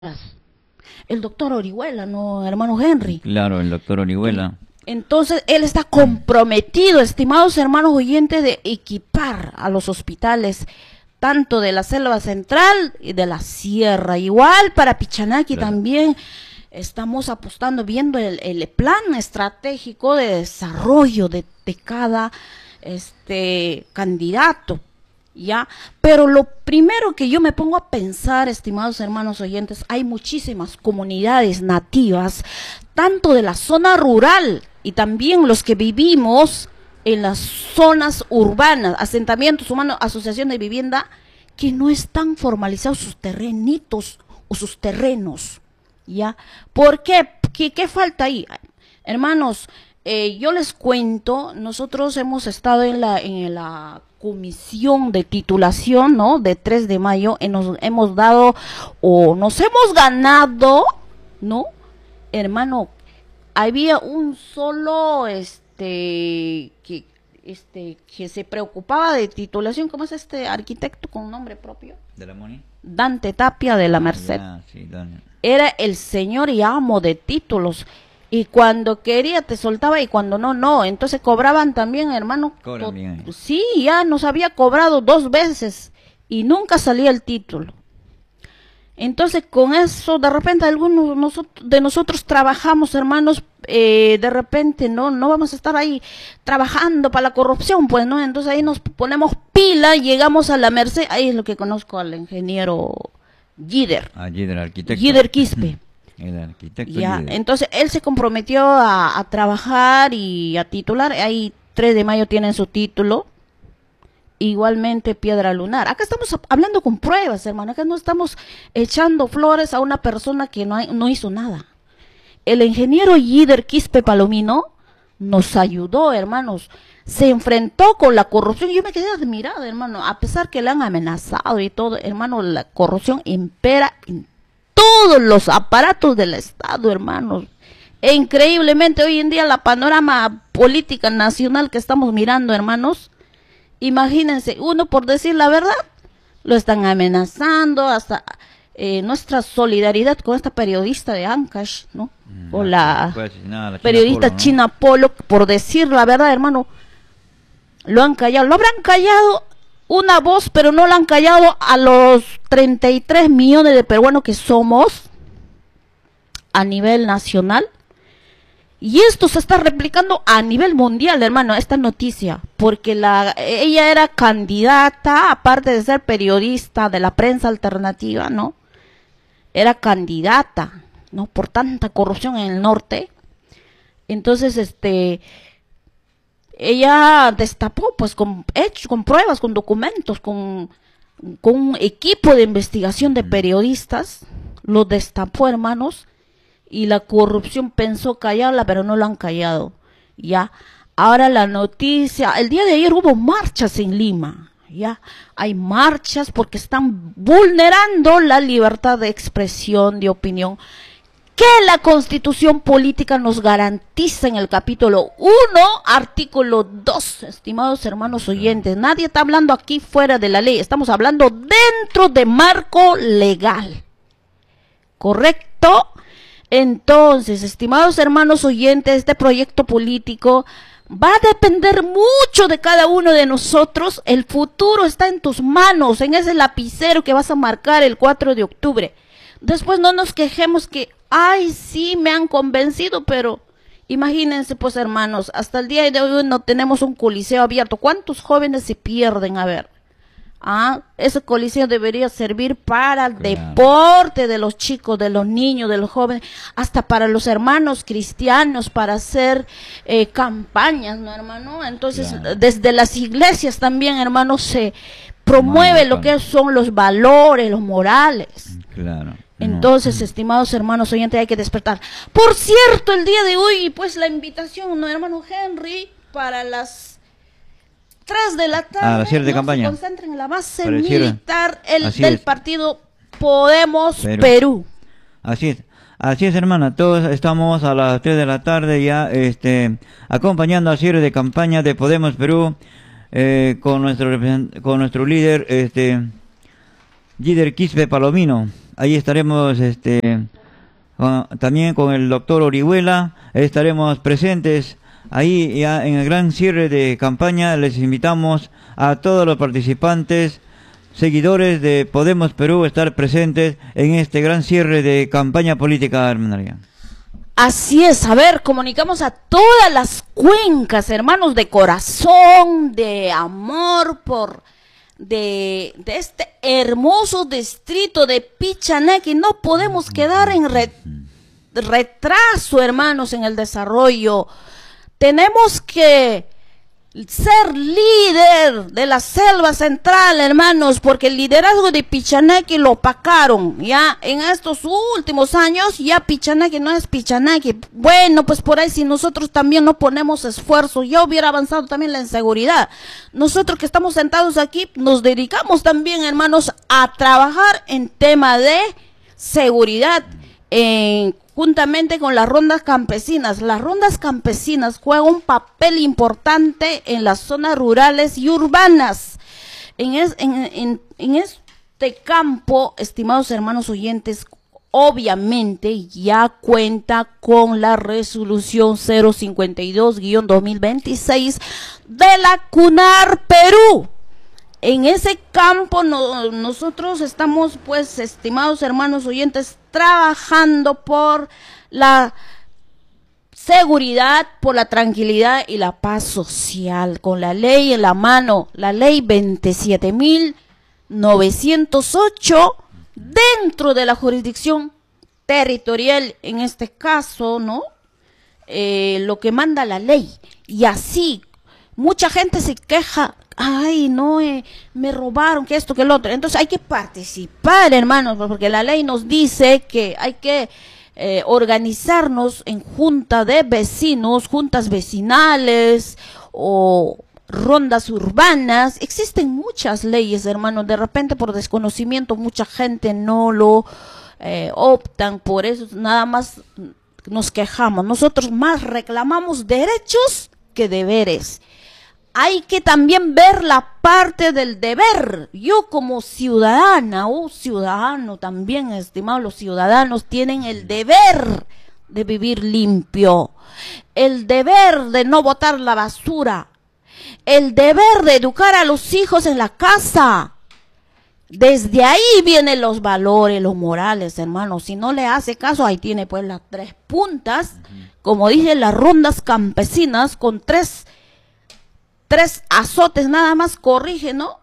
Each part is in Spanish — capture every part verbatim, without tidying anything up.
el doctor Orihuela, ¿no, hermano Henry? Claro, el doctor Orihuela. Entonces, él está comprometido, estimados hermanos oyentes, de equipar a los hospitales, tanto de la selva central y de la sierra. Igual para Pichanaki claro. También estamos apostando, viendo el, el plan estratégico de desarrollo de, de cada este candidato. ¿Ya? Pero lo primero que yo me pongo a pensar, estimados hermanos oyentes, hay muchísimas comunidades nativas, tanto de la zona rural y también los que vivimos en las zonas urbanas, asentamientos humanos, asociación de vivienda, que no están formalizados sus terrenitos o sus terrenos, ¿ya? ¿Por qué? ¿Qué, qué falta ahí? Hermanos, eh, yo les cuento, nosotros hemos estado en la, en la comisión de titulación, ¿no? De tres de mayo, y nos hemos dado, o nos hemos ganado, ¿no? Hermano, había un solo, este, que, este, que se preocupaba de titulación, ¿cómo es este arquitecto con nombre propio? ¿De la Moni? Dante Tapia de la Merced. Ah, sí, era el señor y amo de títulos. Y cuando quería te soltaba y cuando no, no. Entonces cobraban también, hermano. Cobran bien. Sí, ya nos había cobrado dos veces y nunca salía el título. Entonces con eso, de repente algunos de nosotros trabajamos, hermanos, eh, de repente no no vamos a estar ahí trabajando para la corrupción, pues, ¿no? Entonces ahí nos ponemos pila, llegamos a la Merced, ahí es lo que conozco al ingeniero Gider. Ah, Gider, arquitecto. Gider Quispe. El arquitecto. Ya, Gider. entonces él se comprometió a, a trabajar y a titular. Ahí tres de mayo tienen su título. Igualmente Piedra Lunar. Acá estamos hablando con pruebas, hermano. Acá no estamos echando flores a una persona que no, hay, no hizo nada. El ingeniero Gider Quispe Palomino nos ayudó, hermanos. Se enfrentó con la corrupción. Yo me quedé admirada, hermano. A pesar que le han amenazado y todo, hermano, la corrupción impera en todos los aparatos del Estado, hermanos. E increíblemente hoy en día la panorama política nacional que estamos mirando, hermanos, imagínense, uno por decir la verdad, lo están amenazando, hasta eh, nuestra solidaridad con esta periodista de Ancash, ¿no? Mm, o la, pues, nada, la periodista China Polo, ¿no? China Polo, por decir la verdad, hermano, lo han callado, lo habrán callado una voz, pero no la han callado a los treinta y tres millones de peruanos que somos a nivel nacional. Y esto se está replicando a nivel mundial, hermano, esta noticia, porque la ella era candidata, aparte de ser periodista de la prensa alternativa, ¿no? Era candidata, ¿no? Por tanta corrupción en el norte. Entonces, este... ella destapó, pues, con hechos, con pruebas, con documentos, con, con un equipo de investigación de periodistas, lo destapó, hermanos, y la corrupción pensó callarla, pero no la han callado, ya. Ahora la noticia, el día de ayer hubo marchas en Lima, ya. Hay marchas porque están vulnerando la libertad de expresión, de opinión, que la Constitución Política nos garantiza en el capítulo uno, artículo dos, estimados hermanos oyentes. Nadie está hablando aquí fuera de la ley, estamos hablando dentro de marco legal. ¿Correcto? Entonces, estimados hermanos oyentes, este proyecto político va a depender mucho de cada uno de nosotros. El futuro está en tus manos, en ese lapicero que vas a marcar el cuatro de octubre. Después no nos quejemos que, ay, sí, me han convencido, pero imagínense, pues, hermanos, hasta el día de hoy no tenemos un coliseo abierto. ¿Cuántos jóvenes se pierden? A ver, ah, ese coliseo debería servir para el claro. deporte de los chicos, de los niños, de los jóvenes, hasta para los hermanos cristianos, para hacer eh, campañas, ¿no, hermano? Entonces, claro. desde las iglesias también, hermanos, se promueve lo que son los valores, los morales. Claro. Entonces, no. estimados hermanos oyentes, hay que despertar. Por cierto, el día de hoy, pues la invitación, ¿no, hermano Henry? Para las tres de la tarde, ah, la cierre de ¿no? campaña. Se concentren en la base Para militar el, del es. partido Podemos Perú. Perú. Así es, así es, hermana. Todos estamos a las tres de la tarde ya este, acompañando al cierre de campaña de Podemos Perú eh, con nuestro con nuestro líder, este Gider Quispe Palomino. ahí estaremos este, con, también con el doctor Orihuela, estaremos presentes ahí ya en el gran cierre de campaña. Les invitamos a todos los participantes, seguidores de Podemos Perú, estar presentes en este gran cierre de campaña política, hermana María. Así es, a ver, comunicamos a todas las cuencas, hermanos, de corazón, de amor por de, de este hermoso distrito de Pichanaque. No podemos quedar en re, retraso, hermanos, en el desarrollo. Tenemos que ser líder de la selva central, hermanos, porque el liderazgo de Pichanaque lo opacaron, ya, en estos últimos años, ya Pichanaque no es Pichanaque. Bueno, pues por ahí si nosotros también no ponemos esfuerzo, ya hubiera avanzado también la inseguridad. Nosotros que estamos sentados aquí, nos dedicamos también, hermanos, a trabajar en tema de seguridad, en juntamente con las rondas campesinas. Las rondas campesinas juegan un papel importante en las zonas rurales y urbanas. En, es, en, en, en este campo, estimados hermanos oyentes, obviamente ya cuenta con la resolución cero cincuenta y dos guión dos mil veintiséis de la CUNAR Perú. En ese campo no, nosotros estamos, pues, estimados hermanos oyentes, trabajando por la seguridad, por la tranquilidad y la paz social, con la ley en la mano, la ley veintisiete mil novecientos ocho, dentro de la jurisdicción territorial, en este caso, ¿no? Eh, lo que manda la ley. Y así, mucha gente se queja, ay, no, eh, me robaron, que esto, que el otro. Entonces hay que participar, hermanos, porque la ley nos dice que hay que eh, organizarnos en junta de vecinos, juntas vecinales o rondas urbanas. Existen muchas leyes, hermanos, de repente por desconocimiento mucha gente no lo eh, optan, por eso nada más nos quejamos. Nosotros más reclamamos derechos que deberes. Hay que también ver la parte del deber. Yo como ciudadana o ciudadano también, estimados, los ciudadanos tienen el deber de vivir limpio, el deber de no botar la basura, el deber de educar a los hijos en la casa. Desde ahí vienen los valores, los morales, hermanos. Si no le hace caso, ahí tiene pues las tres puntas, como dicen las rondas campesinas, con tres Tres azotes nada más corrige, ¿no?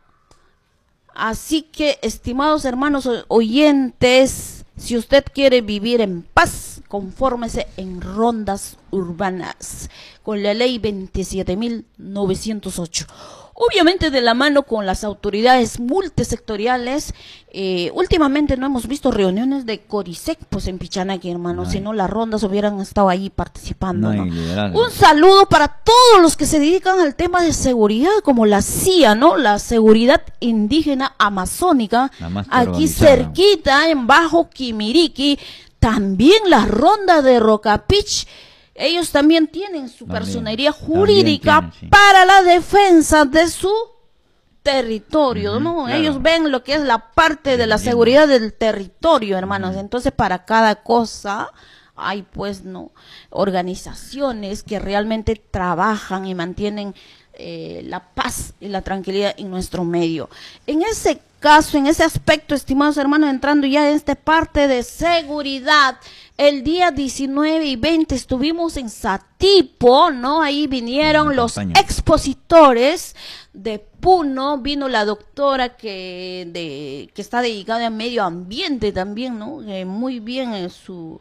Así que, estimados hermanos oyentes, si usted quiere vivir en paz, confórmese en rondas urbanas con la ley veintisiete mil novecientos ocho. Obviamente de la mano con las autoridades multisectoriales. Eh, últimamente no hemos visto reuniones de CORISEC pues en Pichanaque, hermano, no si no las rondas hubieran estado ahí participando, ¿no? ¿no? Un saludo para todos los que se dedican al tema de seguridad, como la C I A, ¿no? La Seguridad Indígena Amazónica, aquí cerquita en Bajo Quimiriqui, también las rondas de Rocapich. Ellos también tienen su también, personería jurídica tienen, sí. para la defensa de su territorio, uh-huh, ¿no? Claro. Ellos ven lo que es la parte de la seguridad del territorio, hermanos. Uh-huh. Entonces, para cada cosa hay, pues, no, organizaciones que realmente trabajan y mantienen eh, la paz y la tranquilidad en nuestro medio. En ese caso, en ese aspecto, estimados hermanos, entrando ya en esta parte de seguridad, el día diecinueve y veinte estuvimos en Satipo, ¿no? Ahí vinieron los expositores de Puno, vino la doctora que de que está dedicada al medio ambiente también, ¿no? Eh, muy bien en su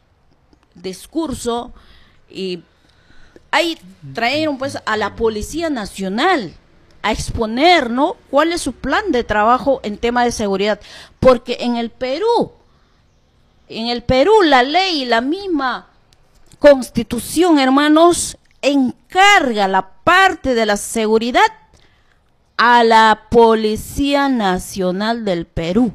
discurso, y ahí trajeron pues a la Policía Nacional a exponer, ¿no? ¿Cuál es su plan de trabajo en tema de seguridad? Porque en el Perú, en el Perú la ley y la misma Constitución, hermanos, encarga la parte de la seguridad a la Policía Nacional del Perú.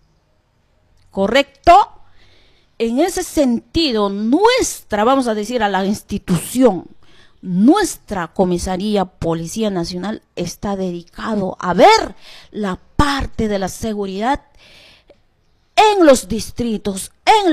¿Correcto? En ese sentido, nuestra, vamos a decir, a la institución, nuestra Comisaría Policía Nacional está dedicado a ver la parte de la seguridad en los distritos, en